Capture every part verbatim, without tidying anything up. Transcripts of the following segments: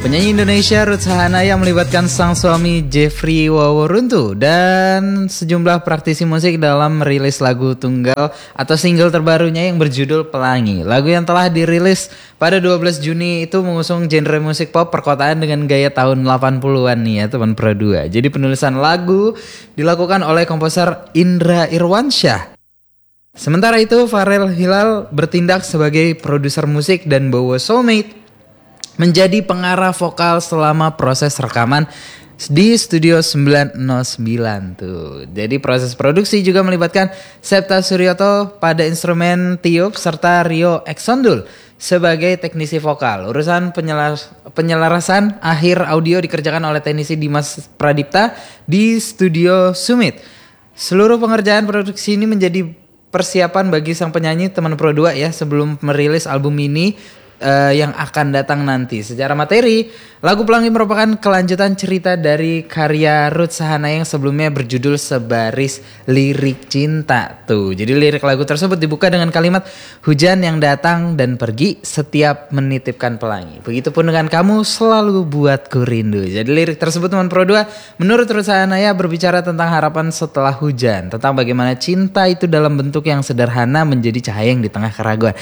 Penyanyi Indonesia Ruth Sahanaya melibatkan sang suami Jeffrey Waworuntu dan sejumlah praktisi musik dalam merilis lagu tunggal atau single terbarunya yang berjudul Pelangi. Lagu yang telah dirilis pada dua belas Juni itu mengusung genre musik pop perkotaan dengan gaya tahun delapan puluhan nih ya teman Pro dua. Jadi penulisan lagu dilakukan oleh komposer Indra Irwansyah. Sementara itu Farel Hilal bertindak sebagai produser musik dan Bowo Soulmate menjadi pengarah vokal selama proses rekaman di Studio sembilan nol sembilan tuh. Jadi proses produksi juga melibatkan Septa Suryoto pada instrumen tiup serta Rio Exondul sebagai teknisi vokal. Urusan penyelar- penyelarasan akhir audio dikerjakan oleh teknisi Dimas Pradipta di Studio Summit. Seluruh pengerjaan produksi ini menjadi persiapan bagi sang penyanyi teman Pro dua ya sebelum merilis album ini Uh, yang akan datang nanti. Secara materi, lagu Pelangi merupakan kelanjutan cerita dari karya Ruth Sahanaya yang sebelumnya berjudul Sebaris Lirik Cinta tuh. Jadi lirik lagu tersebut dibuka dengan kalimat hujan yang datang dan pergi setiap menitipkan pelangi. Begitupun dengan kamu selalu buatku rindu. Jadi lirik tersebut teman Pro dua menurut Ruth Sahanaya berbicara tentang harapan setelah hujan, tentang bagaimana cinta itu dalam bentuk yang sederhana menjadi cahaya yang di tengah keraguan.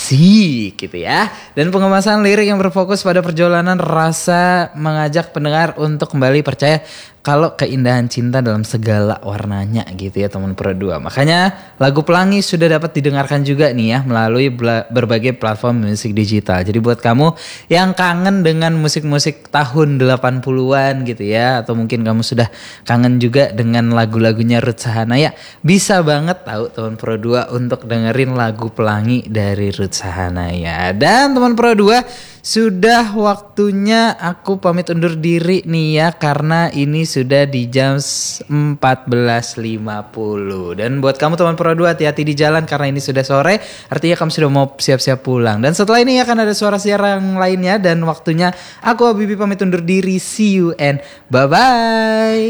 Asik gitu ya. Dan pengemasan lirik yang berfokus pada perjalanan rasa mengajak pendengar untuk kembali percaya kalau keindahan cinta dalam segala warnanya gitu ya teman Pro dua. Makanya lagu Pelangi sudah dapat didengarkan juga nih ya melalui bela- berbagai platform musik digital. Jadi buat kamu yang kangen dengan musik-musik tahun delapan puluhan gitu ya, atau mungkin kamu sudah kangen juga dengan lagu-lagunya Ruth Sahanaya, bisa banget tahu teman Pro dua untuk dengerin lagu Pelangi dari Ruth Sahanaya. Dan teman Pro dua, sudah waktunya aku pamit undur diri nih ya, karena ini sudah di jam empat belas lima puluh. Dan buat kamu teman Pro dua, hati-hati di jalan karena ini sudah sore, artinya kamu sudah mau siap-siap pulang. Dan setelah ini akan ada suara siaran lainnya dan waktunya aku Habibie pamit undur diri. See you and bye-bye.